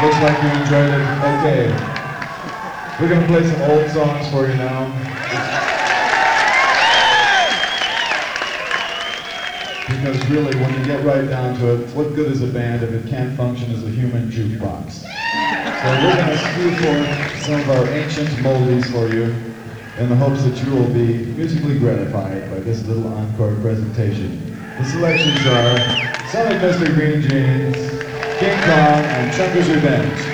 Looks like you enjoyed it. Okay. We're going to play some old songs for you now. Because really, when you get right down to it, what good is a band if it can't function as a human jukebox? So we're going to spew forth some of our ancient moldies for you in the hopes that you will be musically gratified by this little encore presentation. The selections are Son of Mr. Green Jeans, King Kong, and Chunker's Revenge.